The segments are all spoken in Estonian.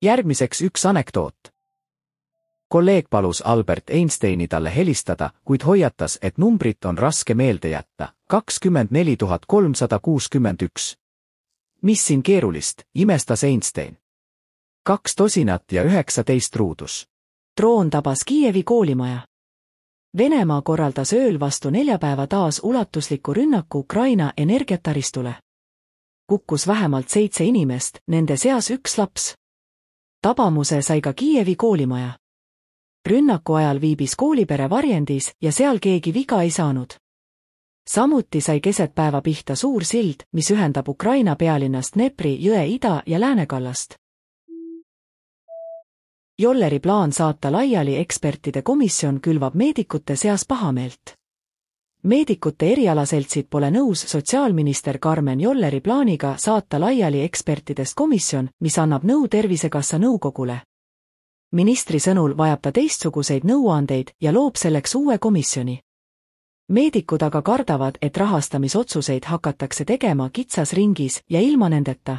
Järgmiseks üks anekdoot. Kolleeg palus Albert Einsteini talle helistada, kuid hoiatas, et numbrit on raske meelde jätta. 24 361. Mis siin keerulist, imestas Einstein. 2 tosinat ja 19 ruudus. Droon tabas Kiievi koolimaja. Venemaa korraldas ööl vastu neljapäeva taas ulatusliku rünnaku Ukraina energiataristule. Kukkus vähemalt 7 inimest, nende seas 1 laps. Tabamuse sai ka Kiievi koolimaja. Rünnaku ajal viibis koolipere varjendis ja seal keegi viga ei saanud. Samuti sai keset päeva pihta suur sild, mis ühendab Ukraina pealinnast Dnepri jõe ida- ja läänekallast. Jolleri plaan saata laiali ekspertide komisjon külvab meedikute seas pahameelt. Meedikute erialaseltsid pole nõus sotsiaalminister Karmen Jolleri plaaniga saata laiali ekspertidest komisjon, mis annab nõu Tervisekassa nõukogule. Ministri sõnul vajab ta teistsuguseid nõuandeid ja loob selleks uue komisjoni. Meedikud aga kardavad, et rahastamisotsuseid hakatakse tegema kitsas ringis ja ilma nendeta.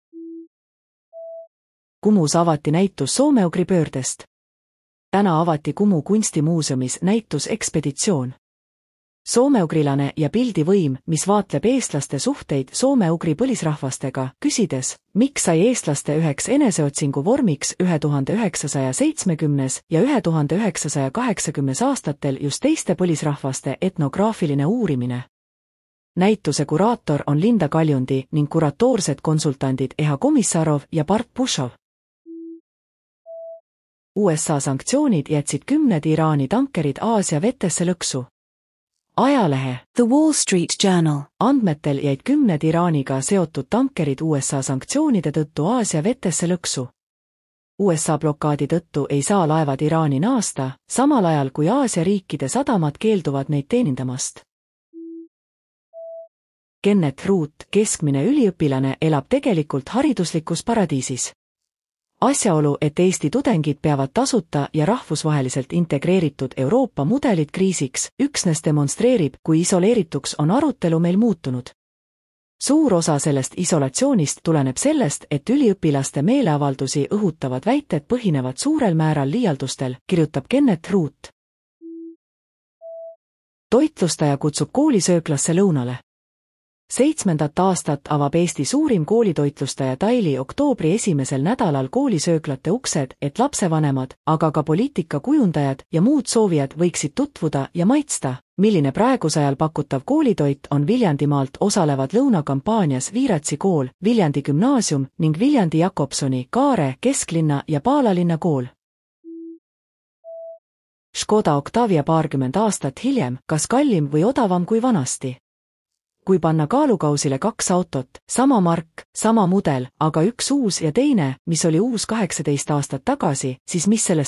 Kumus avati näitus Soome-Ugri pöördest. Täna avati Kumu kunstimuuseumis näitus Ekspeditsioon. Soome-ugrilane ja pildivõim, mis vaatleb eestlaste suhteid soome-ugri põlisrahvastega, küsides, miks sai eestlaste üheks eneseotsingu vormiks 1970 ja 1980 aastatel just teiste põlisrahvaste etnograafiline uurimine. Näituse kuraator on Linda Kaljundi ning kuratoorsed konsultandid Eha Komissarov ja Bart Pushov. USA sanktsioonid jätsid 10 Iraani tankerid Aasia vetesse lõksu. Ajalehe The Wall Street Journal andmetel jäid 10 Iraaniga seotud tankerid USA sanktsioonide tõttu Aasia vetesse lõksu. USA blokaadi tõttu ei saa laevad Iraani naasta, samal ajal kui Aasia riikide sadamad keelduvad neid teenindamast. Kenneth Root, keskmine üliõpilane, elab tegelikult hariduslikus paradiisis. Asjaolu, et Eesti tudengid peavad tasuta ja rahvusvaheliselt integreeritud Euroopa mudelit kriisiks, üksnes demonstreerib, kui isoleerituks on arutelu meil muutunud. Suur osa sellest isolatsioonist tuleneb sellest, et üliõpilaste meeleavaldusi õhutavad väited põhinevad suurel määral liialdustel, kirjutab Kenneth Root. Toitlustaja kutsub koolisööklasse lõunale. 7. aastat avab Eesti suurim koolitoitlustaja Daily oktoobri esimesel nädalal koolisööklate uksed, et lapsevanemad, aga ka poliitikakujundajad ja muud soovijad võiksid tutvuda ja maitsta, milline praegusajal pakutav koolitoit on Viljandimaalt osalevad lõunakampaanias Viiratsi kool, Viljandi gümnaasium ning Viljandi Jakobsoni, Kaare, Kesklinna ja Paalalinna kool. Škoda Octavia 20 aastat hiljem, kas kallim või odavam kui vanasti? Kui panna kaalukausile 2 autot, sama mark, sama mudel, aga üks uus ja teine, mis oli uus 18 aastat tagasi, siis mis sellest